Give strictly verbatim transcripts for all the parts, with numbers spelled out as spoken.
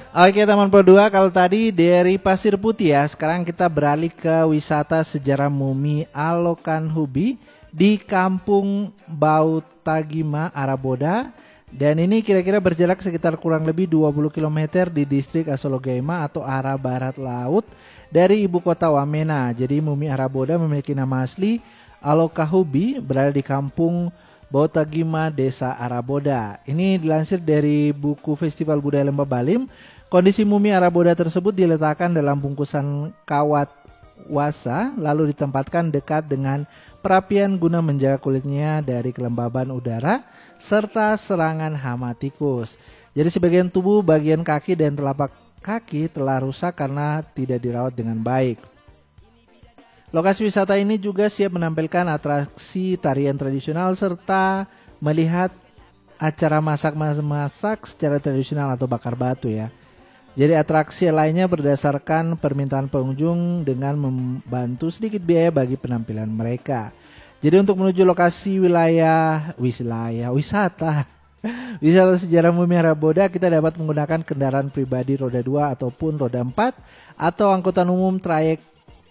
Oke teman Pro dua, kalau tadi dari Pasir Putih ya, sekarang kita beralih ke wisata sejarah mumi Alokan Hubi di Kampung Bautagima, Araboda. Dan ini kira-kira berjarak sekitar kurang lebih dua puluh kilometer di distrik Asologaima atau arah barat laut dari ibu kota Wamena. Jadi mumi Araboda memiliki nama asli Aloka Hubi, berada di Kampung Bautagima, Desa Araboda. Ini dilansir dari buku Festival Budaya Lembah Balim. Kondisi mumi Araboda tersebut diletakkan dalam bungkusan kawat wasa lalu ditempatkan dekat dengan perapian guna menjaga kulitnya dari kelembaban udara serta serangan hama tikus. Jadi sebagian tubuh, bagian kaki dan telapak kaki telah rusak karena tidak dirawat dengan baik. Lokasi wisata ini juga siap menampilkan atraksi tarian tradisional serta melihat acara masak-masak secara tradisional atau bakar batu ya. Jadi atraksi lainnya berdasarkan permintaan pengunjung dengan membantu sedikit biaya bagi penampilan mereka. Jadi untuk menuju lokasi wilayah wilayah wisata wisata sejarah mumi Araboda, kita dapat menggunakan kendaraan pribadi roda dua ataupun roda empat atau angkutan umum trayek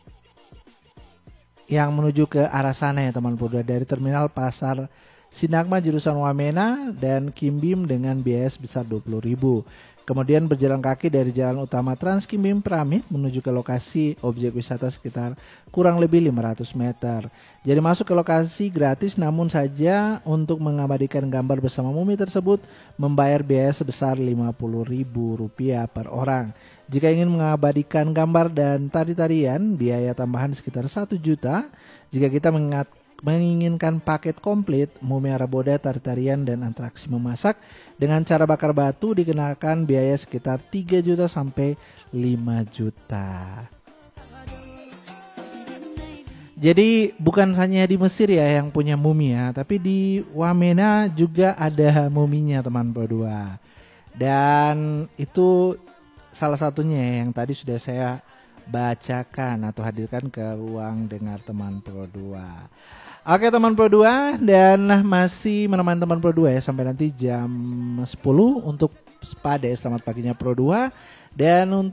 yang menuju ke arah sana ya teman Pro dua, dari terminal Pasar Sinagma jurusan Wamena dan Kimbim dengan biaya sebesar dua puluh ribu. Kemudian berjalan kaki dari jalan utama Trans Kimbim Pramit menuju ke lokasi objek wisata sekitar kurang lebih lima ratus meter. Jadi masuk ke lokasi gratis, namun saja untuk mengabadikan gambar bersama mumi tersebut membayar biaya sebesar lima puluh ribu rupiah per orang. Jika ingin mengabadikan gambar dan tari-tarian, biaya tambahan sekitar satu juta. Jika kita mengingat menginginkan paket komplit mumi Araboda, tari-tarian dan atraksi memasak dengan cara bakar batu, dikenakan biaya sekitar tiga juta sampai lima juta. Jadi bukan hanya di Mesir ya yang punya mumi ya, tapi di Wamena juga ada muminya teman Pro dua. Dan itu salah satunya yang tadi sudah saya bacakan atau hadirkan ke ruang dengar teman Pro dua. Oke teman Pro dua, dan masih menemani teman Pro dua ya sampai nanti jam sepuluh untuk Spade Selamat Paginya Pro dua. Dan untuk